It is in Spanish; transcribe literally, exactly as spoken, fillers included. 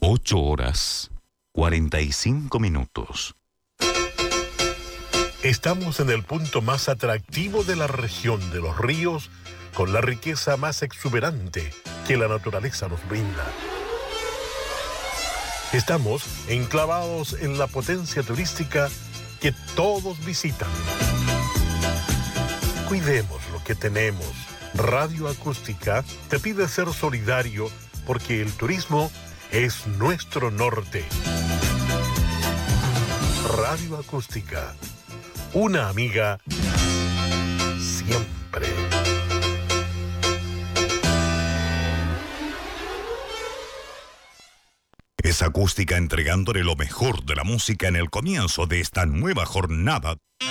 ocho horas, cuarenta y cinco minutos. Estamos en el punto más atractivo de la región de los ríos, con la riqueza más exuberante que la naturaleza nos brinda. Estamos enclavados en la potencia turística que todos visitan. Cuidemos lo que tenemos. Radio Acústica te pide ser solidario porque el turismo es nuestro norte. Radio Acústica, una amiga siempre. Es Acústica entregándole lo mejor de la música en el comienzo de esta nueva jornada.